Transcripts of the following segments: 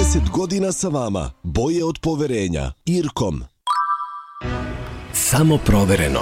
30 godina sa vama. Boje od poverenja. Irkom. Samo provereno.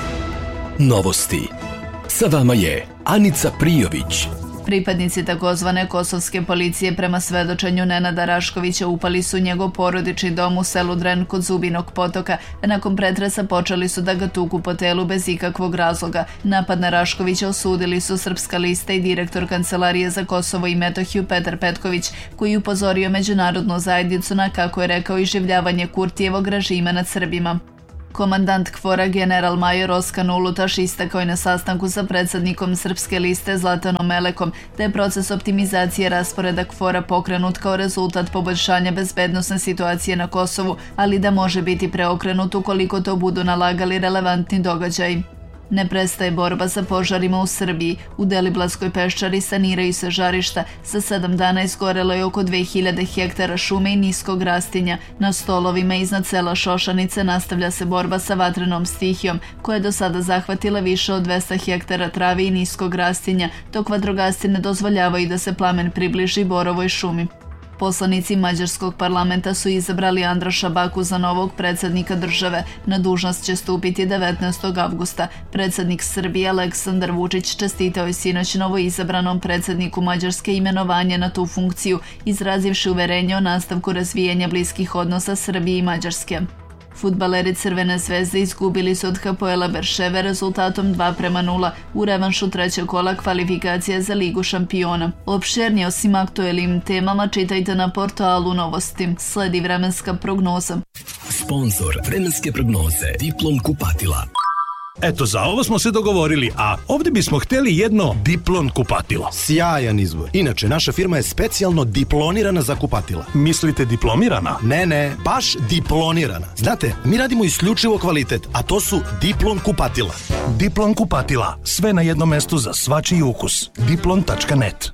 Novosti. Sa vama je Anica Prijović. Pripadnici takozvane kosovske policije prema svedočenju Nenada Raškovića upali su njegov porodični dom u selu Dren kod Zubinog potoka. Nakon pretresa počeli su da ga tuku po telu bez ikakvog razloga. Napad na Raškovića osudili su Srpska lista i direktor Kancelarije za Kosovo i Metohiju Petar Petković, koji upozorio međunarodnu zajednicu na, kako je rekao, iživljavanje Kurtijevog režima nad Srbima. Komandant KFOR-a general major Oskan Ulutaš istakao je na sastanku sa predsjednikom Srpske liste Zlatanom Melekom da je proces optimizacije rasporeda KFOR-a pokrenut kao rezultat poboljšanja bezbednosne situacije na Kosovu, ali da može biti preokrenut ukoliko to budu nalagali relevantni događaji. Ne prestaje borba sa požarima u Srbiji. U Deliblatskoj peščari saniraju se žarišta. Za 7 dana izgorelo je oko 2000 hektara šume i niskog rastinja. Na stolovima iznad sela Šošanice nastavlja se borba sa vatrenom stihijom, koja je do sada zahvatila više od 200 hektara trave i niskog rastinja, dok vatrogasci ne dozvoljavaju da se plamen približi borovoj šumi. Poslanici mađarskog parlamenta su izabrali Andraša Baku za novog predsjednika države. Na dužnost će stupiti 19. avgusta. Predsjednik Srbije Aleksandar Vučić čestitao je sinoć novoizabranom predsjedniku Mađarske imenovanje na tu funkciju, izrazivši uverenje o nastavku razvijanja bliskih odnosa Srbije i Mađarske. Fudbaleri Crvene zvezde izgubili su od Hapoela Berševe rezultatom 2:0 u revanšu trećeg kola kvalifikacija za Ligu šampiona. Opširnije o svim aktuelnim temama čitajte na portalu Novosti. Sledi vremenska prognoza. Sponzor vremenske prognoze Diplom kupatila. Eto, za ovo smo se dogovorili, a ovdje bismo htjeli jedno Diplon kupatilo. Sjajan izbor. Inače, naša firma je specijalno diplonirana za kupatila. Mislite diplomirana? Ne, baš diplonirana. Znate, mi radimo isključivo kvalitet, a to su Diplon kupatila. Diplon kupatila. Sve na jednom mestu za svačiji ukus. Diplon.net.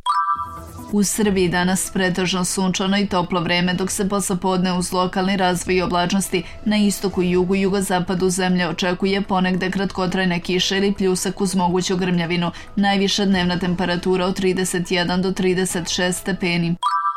U Srbiji danas pretežno sunčano i toplo vreme, dok se poslepodne uz lokalni razvoj i oblačnosti na istoku, jugu i jugozapadu zemlje očekuje ponegde kratkotrajna kiša ili pljusak uz moguću grmljavinu. Najviša dnevna temperatura od 31 do 36 stepeni.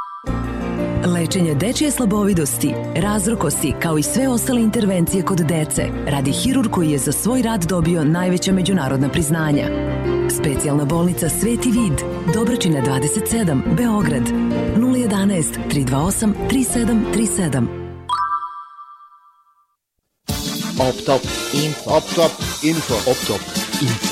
Lečenje dečje slabovidosti, razrukosti, kao i sve ostale intervencije kod dece, radi hirurg koji je za svoj rad dobio najveća međunarodna priznanja. Specijalna bolnica Sveti Vid, Dobračina 27, Beograd, 011 328 3737. Optop info.